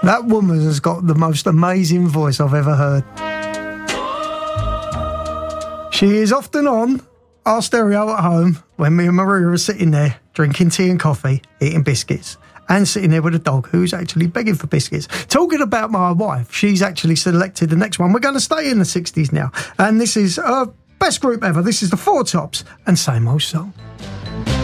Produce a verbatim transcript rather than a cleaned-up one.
That woman has got the most amazing voice I've ever heard. She is often on our stereo at home when me and Maria are sitting there drinking tea and coffee, eating biscuits, and sitting there with a dog who's actually begging for biscuits. Talking about my wife, she's actually selected the next one. We're going to stay in the sixties now. And this is her best group ever. This is the Four Tops and Same Old Song.